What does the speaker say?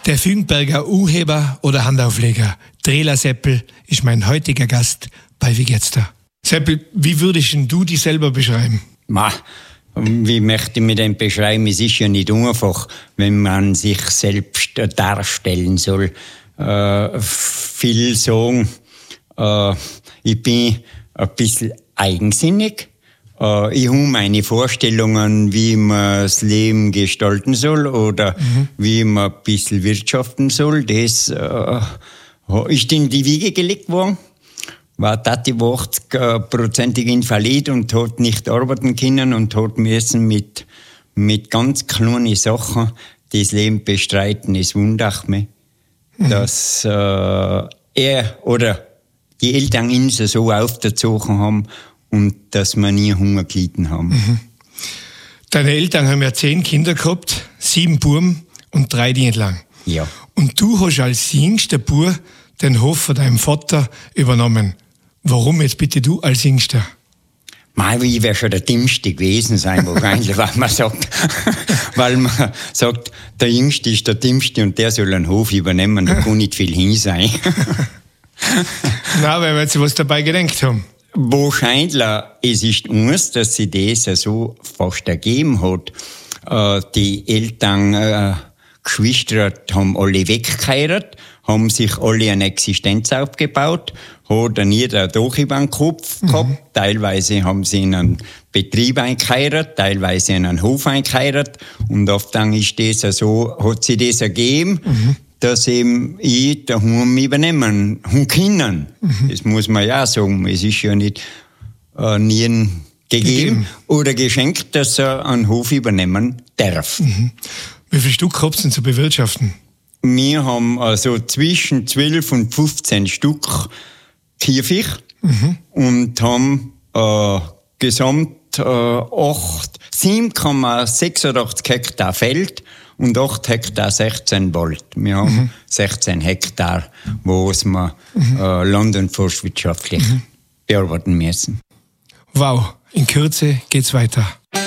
Der Fügenberger Urheber oder Handaufleger Drela Seppel ist mein heutiger Gast bei Wie geht's da? Seppel, wie würdest du dich selber beschreiben? Wie möchte ich mir denn beschreiben? Es ist ja nicht einfach, wenn man sich selbst darstellen soll. Viel sagen, ich bin ein bisschen eigensinnig. Ich habe meine Vorstellungen, wie man das Leben gestalten soll oder wie man ein bisschen wirtschaften soll. Das ist in die Wiege gelegt worden. War Tati 80%ig invalid und hat nicht arbeiten können und hat müssen mit ganz kleinen Sachen das Leben bestreiten. Es wundert mich, dass er oder die Eltern ihn so aufgezogen haben und dass wir nie Hunger gelitten haben. Deine Eltern haben ja 10 Kinder gehabt, 7 Buben und 3 die entlang. Ja. Und du hast als jüngster Bub den Hof von deinem Vater übernommen. Warum jetzt bitte du als Jüngster? Ich wäre schon der Dümmste gewesen sein, wahrscheinlich, weil man sagt, der Jüngste ist der Dümmste und der soll einen Hof übernehmen, da kann nicht viel hin sein. Nein, weil wir jetzt was dabei gedacht haben. Wahrscheinlich, es ist uns, dass sie das so fast ergeben hat. Die Eltern, Geschwister haben alle weggeheiratet, haben sich alle eine Existenz aufgebaut, hat dann jeder ein Dach über den Kopf gehabt. Teilweise haben sie in einen Betrieb eingeheiratet, teilweise in einen Hof eingeheiratet. Und oft dann ist das so, hat sie das ergeben, dass eben ich daheim übernehmen können. Das muss man ja sagen. Es ist ja nicht nie gegeben oder geschenkt, dass er einen Hof übernehmen darf. Wie viele Stück habt ihr denn zu bewirtschaften? Wir haben also zwischen 12 und 15 Stück Käfig und haben gesamt 7,86 Hektar Feld und 8 Hektar 16 Wald. Wir haben 16 Hektar, wo wir land- und forstwirtschaftlich bearbeiten müssen. Wow, in Kürze geht's weiter.